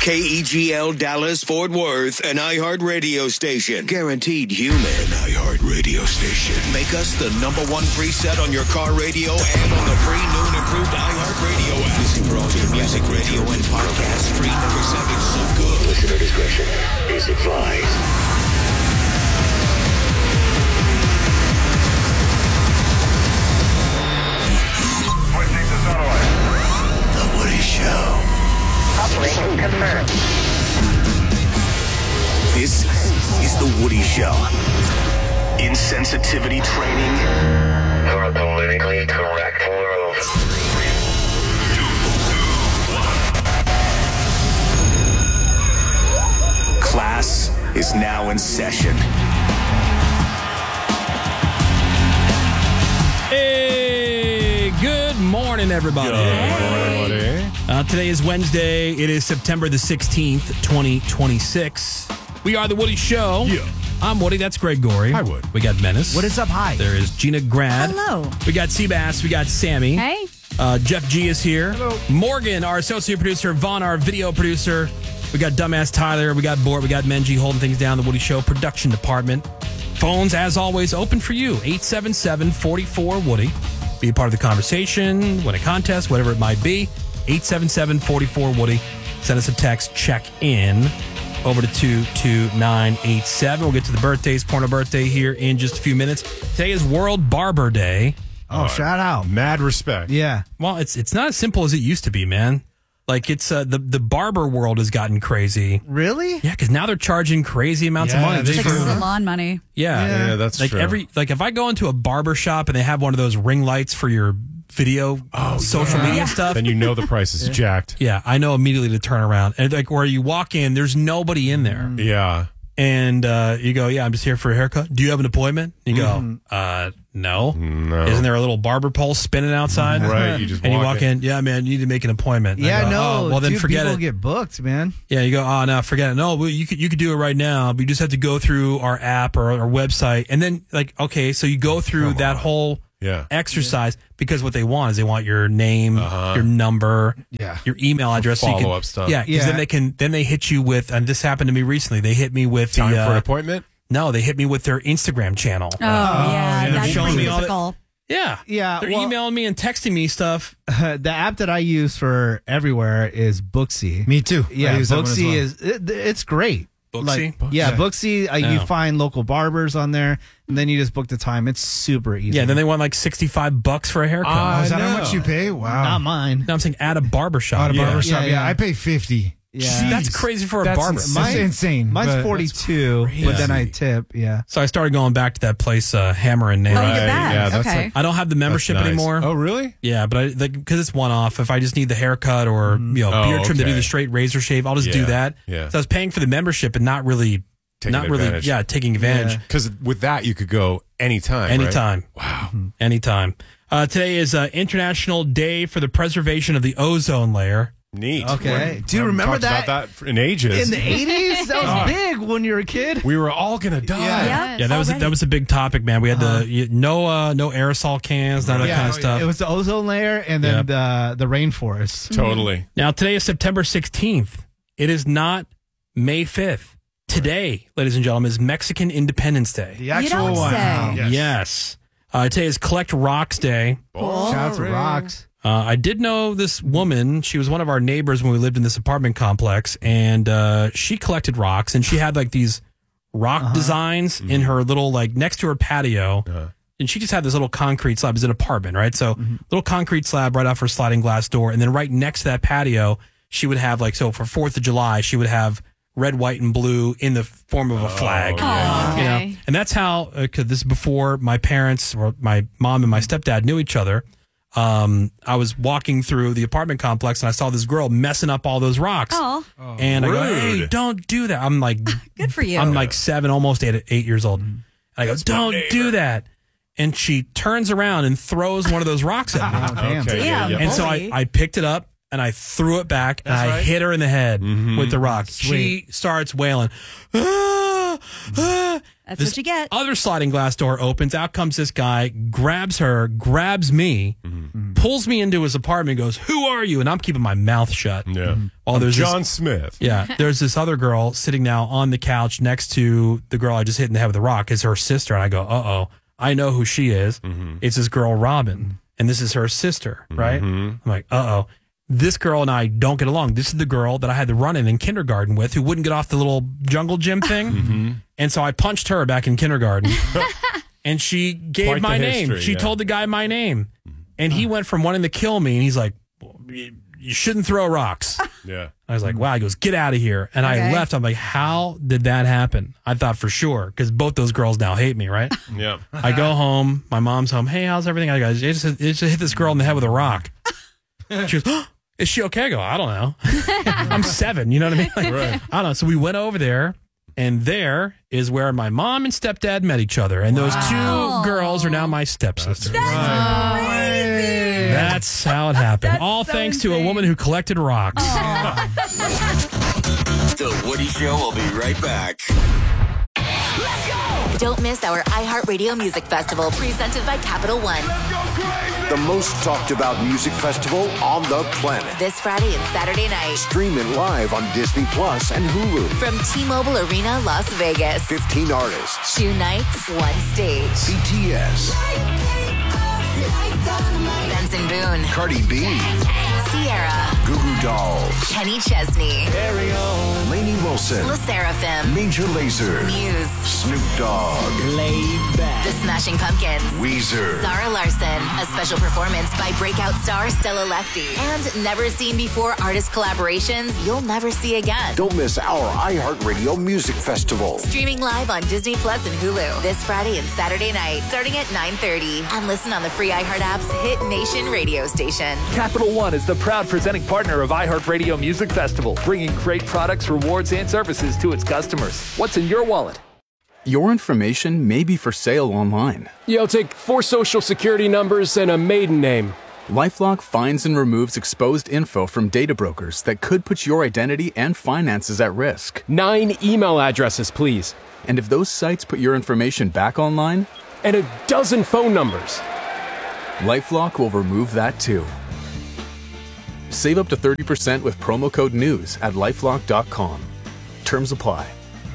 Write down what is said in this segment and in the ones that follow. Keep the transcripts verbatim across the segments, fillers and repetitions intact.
K E G L Dallas, Fort Worth, an iHeart radio station. Guaranteed human. iHeart radio station. Make us the number one preset on your car radio and on the free new and improved iHeart radio app. Listen for all your music, radio, and podcasts. Free never sounded so good. Listener discretion is advised. The Woody Show. Operation confirmed. This is The Woody Show. Insensitivity training for a politically correct world. Class is now in session. Hey, good morning, everybody. Good morning. Uh, today is Wednesday. It is September the sixteenth, twenty twenty-six. We are The Woody Show. Yeah. I'm Woody. That's Greg Gorey. Hi, Wood. We got Menace. What is up? Hi. There is Gina Grad. Hello. We got Seabass. We got Sammy. Hey. Uh, Jeff G is here. Hello. Morgan, our associate producer. Vaughn, our video producer. We got Dumbass Tyler. We got Bort. We got Menji holding things down. The Woody Show production department. Phones, as always, open for you. eight seven seven, four four, Woody. Be a part of the conversation, win a contest, whatever it might be. eight seven seven, four four, Woody. Send us a text. Check in. Over to two two nine eight seven. We'll get to the birthdays, porno birthday here in just a few minutes. Today is World Barber Day. Oh, shout out. Mad respect. Yeah. Well, it's it's not as simple as it used to be, man. Like, it's uh, the, the barber world has gotten crazy. Really? Yeah, because now they're charging crazy amounts Yeah, of money. they just Like for- salon money. yeah. Yeah. Yeah, that's like true. every like if I go into a barber shop and they have one of those ring lights for your video Oh, social yeah. media Yeah. stuff. Then you know the price is jacked. Yeah, I know immediately to turn around. And like where you walk in, there's nobody in there. Yeah. And uh, you go, yeah, I'm just here for a haircut. Do you have an appointment? You go, uh, no. No. Isn't there a little barber pole spinning outside? Right, you just and you walk walk in. in, yeah, man, you need to make an appointment. And I Yeah, go, no. Oh, well, then Dude, forget people it. get booked, man. Yeah, you go, oh, no, forget it. No, well, you could you could do it right now, but you just have to go through our app or our website. And then, like, okay, so you go through Come that on. whole Yeah. exercise because what they want is they want your name, Uh-huh. your number, Yeah. your email address. so you can- follow-up stuff. Yeah, because Yeah. then they can then they hit you with, and this happened to me recently. They hit me with Time the, for an uh, appointment? no, they hit me with their Instagram channel. Oh, yeah. yeah. That's Showing pretty me all the- difficult. Yeah, Yeah, They're well- emailing me and texting me stuff. the app that I use for everywhere is Booksy. Me too. Yeah, I use that one as Booksy well. is it, it's great. Booksy? Like, yeah, Yeah. Booksy. Uh, No. You find local barbers on there, and then you just book the time. It's super easy. Yeah, then they want like sixty-five bucks for a haircut. Ah, Oh, is that I how know. much you pay? Wow. not mine. no, I'm saying at a barber shop. Out of yeah. barber shop. Yeah, Yeah, yeah. I pay fifty. Yeah, That's crazy for a That's barber. insane. That's insane. mine's but- forty-two, but then I tip. Yeah. So I started going back to that place, uh, Hammer and Nail. Oh, you did Right, that? yeah, that's okay. like- I don't have the membership That's nice. anymore. Oh, really? Yeah, but I because it's one off. If I just need the haircut or you know Oh, beard trim to do okay. the straight razor shave, I'll just do Yeah, that. yeah. So I was paying for the membership and not really, Taking not really, advantage. yeah, taking advantage Yeah. Because with that, you could go anytime. right? anytime. Wow. Anytime. Uh, today is uh, International Day for the Preservation of the Ozone Layer. Neat. Okay. We Do you haven't remember talked that? about that in ages. In the eighties, that was big when you were a kid. we were all going to die. Yeah. Yeah, that was a, that was a big topic, man. We had the you, no uh, no aerosol cans, none of that Yeah, kind of stuff. It was the ozone layer and then Yep. the the rainforest. Totally. Now, today is September sixteenth. It is not May fifth. Today, ladies and gentlemen, is Mexican Independence Day. The You actual don't one. say. Yes. Yes. Uh, today is Collect Rocks Day. Cool. Shout out to Rocks. Uh, I did know this woman. She was one of our neighbors when we lived in this apartment complex, and uh, she collected rocks, and she had like these rock designs in her little, like, next to her patio. Uh-huh. And she just had this little concrete slab. It's an apartment, right? So, little concrete slab right off her sliding glass door. And then right next to that patio, she would have, like, so for fourth of July, she would have red, white, and blue in the form of a flag. Oh, You know? okay. And that's how, uh, 'cause this is before my parents or my mom and my stepdad knew each other. Um, I was walking through the apartment complex and I saw this girl messing up all those rocks. Oh, And I go, Rude. hey, don't do that. I'm like, good for you. I'm like seven, almost eight, eight years old. And I go, don't do that. And she turns around and throws one of those rocks at me. Oh, damn. Okay, yeah, Damn. yeah. And so I, Bully. I picked it up and I threw it back and I right. hit her in the head Mm-hmm. with the rock. Sweet. She starts wailing. Ah, ah. That's this what you get. Other sliding glass door opens. Out comes this guy, grabs her, grabs me, mm-hmm. pulls me into his apartment, and goes, "Who are you?" And I'm keeping my mouth shut. Yeah. Mm-hmm. While there's John this, Smith. Yeah. There's this other girl sitting now on the couch next to the girl I just hit in the head with a rock. Is her sister. And I go, uh oh, I know who she is. Mm-hmm. It's this girl, Robin. And this is her sister, right? Mm-hmm. I'm like, uh oh. This girl and I don't get along. This is the girl that I had to run in in kindergarten with who wouldn't get off the little jungle gym thing. Mm-hmm. And so I punched her back in kindergarten. And she gave Quite my history, name. She yeah. told the guy my name. And he went from wanting to kill me, and he's like, you shouldn't throw rocks. Yeah. I was like, wow. He goes, get out of here. And Okay. I left. I'm like, how did that happen? I thought for sure, because both those girls now hate me, right? Yeah. I go home. My mom's home. Hey, how's everything? I go, it just, it just hit this girl in the head with a rock. She goes, oh, is she okay? I go, I don't know. I'm seven. You know what I mean? Like, Right. I don't know. So we went over there, and there is where my mom and stepdad met each other. And those two girls are now my stepsisters. That's how it happened. That's All so thanks to a insane. woman who collected rocks. The Woody Show will be right back. Don't miss our iHeartRadio Music Festival presented by Capital One. The most talked about music festival on the planet. This Friday and Saturday night Stream it live on Disney Plus and Hulu. from T-Mobile Arena, Las Vegas. fifteen artists. Two nights, one stage. B T S. Benson Boone, Cardi B. Sierra, Goo Goo Dolls. Kenny Chesney, Lainey Wilson. La Seraphim, Major Lazer. Muse, Snoop Dogg. The Smashing Pumpkins, Weezer. Zara Larson, a special performance by breakout star Stella Lefty, and never seen before artist collaborations you'll never see again. Don't miss our iHeartRadio Music Festival. Streaming live on Disney Plus and Hulu this Friday and Saturday night, starting at nine thirty. And listen on the free iHeart app's Hit Nation radio station. Capital One is the proud presenting partner of iHeartRadio Music Festival, bringing great products, rewards, and services to its customers. What's in your wallet? Your information may be for sale online. You'll take four social security numbers and a maiden name. LifeLock finds and removes exposed info from data brokers that could put your identity and finances at risk. Nine email addresses, please. And if those sites put your information back online, And a dozen phone numbers. LifeLock will remove that too. Save up to thirty percent with promo code NEWS at lifelock dot com. Terms apply.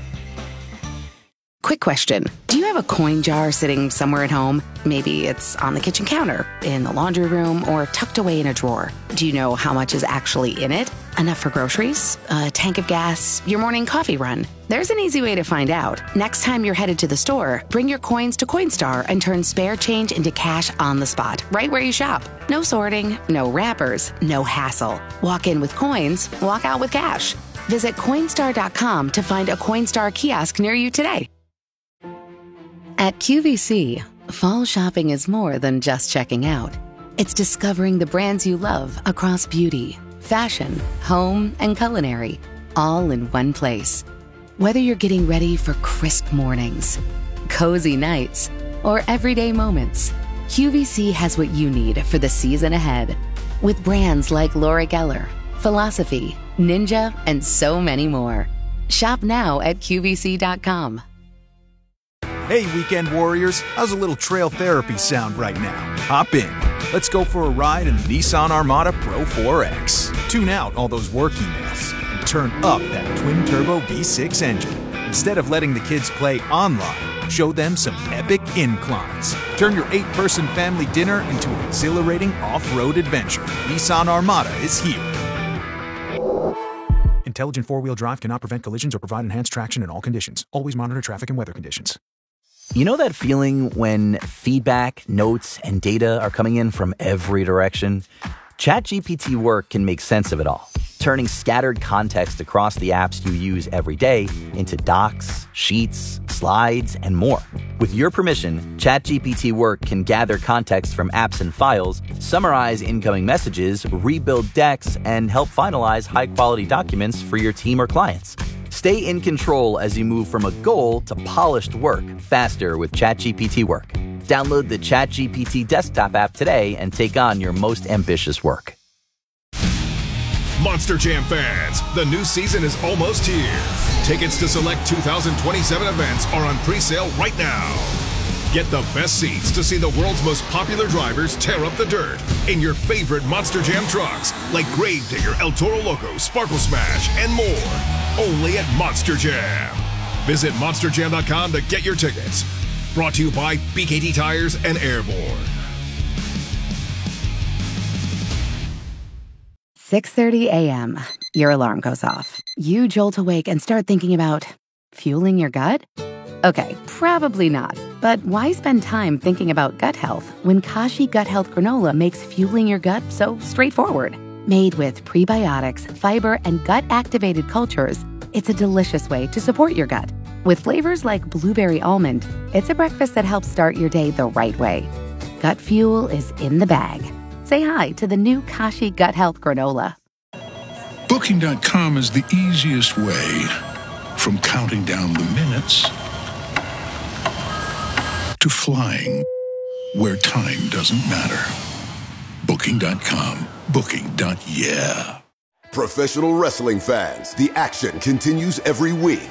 Quick question. Do you have a coin jar sitting somewhere at home? Maybe it's on the kitchen counter, in the laundry room, or tucked away in a drawer. Do you know how much is actually in it? Enough for groceries? A tank of gas? Your morning coffee run? There's an easy way to find out. Next time you're headed to the store, bring your coins to Coinstar and turn spare change into cash on the spot, right where you shop. No sorting, no wrappers, no hassle. Walk in with coins, walk out with cash. Visit Coinstar dot com to find a Coinstar kiosk near you today. At Q V C, fall shopping is more than just checking out. It's discovering the brands you love across beauty, fashion, home, and culinary, all in one place. Whether you're getting ready for crisp mornings, cozy nights, or everyday moments, Q V C has what you need for the season ahead. With brands like Laura Geller, Philosophy, Ninja, and so many more. Shop now at Q V C dot com. Hey, weekend warriors, how's a little trail therapy sound right now? Hop in. Let's go for a ride in the Nissan Armada Pro four X. Tune out all those work emails and turn up that twin-turbo V six engine. Instead of letting the kids play online, show them some epic inclines. Turn your eight-person family dinner into an exhilarating off-road adventure. Nissan Armada is here. Intelligent four-wheel drive cannot prevent collisions or provide enhanced traction in all conditions. Always monitor traffic and weather conditions. You know that feeling when feedback, notes, and data are coming in from every direction? ChatGPT Work can make sense of it all, turning scattered context across the apps you use every day into docs, sheets, slides, and more. With your permission, ChatGPT Work can gather context from apps and files, summarize incoming messages, rebuild decks, and help finalize high-quality documents for your team or clients. Stay in control as you move from a goal to polished work faster with ChatGPT Work. Download the ChatGPT desktop app today and take on your most ambitious work. Monster Jam fans, the new season is almost here. Tickets to select two thousand twenty-seven events are on pre-sale right now. Get the best seats to see the world's most popular drivers tear up the dirt in your favorite Monster Jam trucks like Gravedigger, El Toro Loco, Sparkle Smash, and more. Only at Monster Jam. Visit monster jam dot com to get your tickets. Brought to you by B K T Tires and Airborne. six thirty a.m. Your alarm goes off. You jolt awake and start thinking about fueling your gut? Okay, probably not. But why spend time thinking about gut health when Kashi Gut Health Granola makes fueling your gut so straightforward? Made with prebiotics, fiber, and gut-activated cultures, it's a delicious way to support your gut. With flavors like blueberry almond, it's a breakfast that helps start your day the right way. Gut fuel is in the bag. Say hi to the new Kashi Gut Health Granola. Booking dot com is the easiest way from counting down the minutes to flying where time doesn't matter. Booking dot com. Booking. Yeah. Professional wrestling fans, the action continues every week.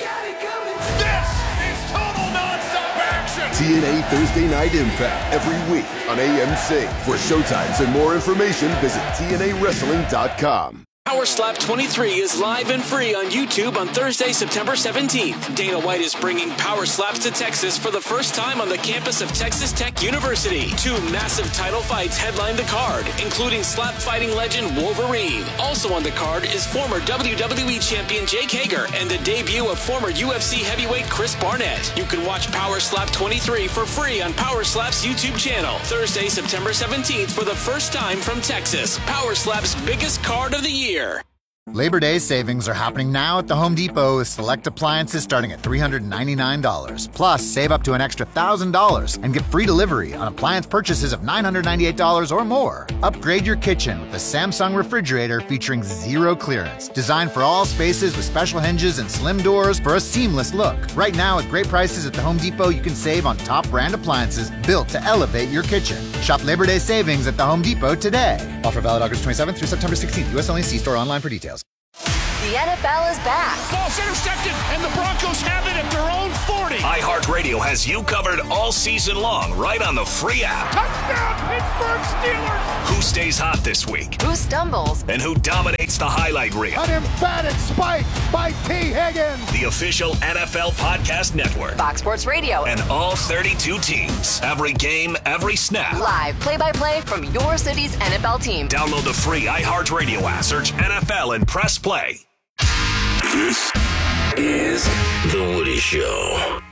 This is total nonstop action! T N A Thursday Night Impact every week on A M C. For showtimes and more information, visit T N A wrestling dot com. Power Slap twenty-three is live and free on YouTube on Thursday, September seventeenth. Dana White is bringing Power Slaps to Texas for the first time on the campus of Texas Tech University. Two massive title fights headline the card, including slap fighting legend Wolverine. Also on the card is former W W E champion Jake Hager and the debut of former U F C heavyweight Chris Barnett. You can watch Power Slap twenty-three for free on Power Slap's YouTube channel. Thursday, September seventeenth for the first time from Texas. Power Slap's biggest card of the year. Labor Day savings are happening now at the Home Depot with select appliances starting at three hundred ninety-nine dollars. Plus, save up to an extra one thousand dollars and get free delivery on appliance purchases of nine hundred ninety-eight dollars or more. Upgrade your kitchen with the Samsung refrigerator featuring zero clearance. Designed for all spaces with special hinges and slim doors for a seamless look. Right now, at great prices at the Home Depot, you can save on top brand appliances built to elevate your kitchen. Shop Labor Day savings at the Home Depot today. Offer valid August twenty-seventh through September sixteenth. U S only. See store online for details. The N F L is back. Ball's intercepted, and the Broncos have it at their own forty. iHeartRadio has you covered all season long, right on the free app. Touchdown, Pittsburgh Steelers! Who stays hot this week? Who stumbles? And who dominates the highlight reel? An emphatic spike by T. Higgins. The official N F L Podcast Network. Fox Sports Radio. And all thirty-two teams. Every game, every snap. Live play-by-play from your city's N F L team. Download the free iHeartRadio app. Search N F L and press play. This is The Woody Show.